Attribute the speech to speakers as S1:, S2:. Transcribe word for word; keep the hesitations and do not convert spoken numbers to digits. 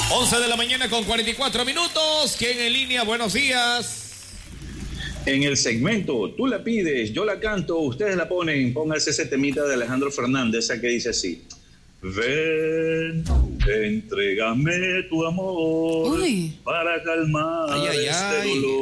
S1: once de la mañana con cuarenta y cuatro minutos. ¿Quién en línea? Buenos días.
S2: En el segmento, tú la pides, yo la canto, ustedes la ponen, póngase ese temita de Alejandro Fernández, esa que dice así. Ven, entrégame tu amor.
S3: Uy.
S2: Para calmar
S1: Ay, ay,
S2: este
S1: ay.
S2: dolor.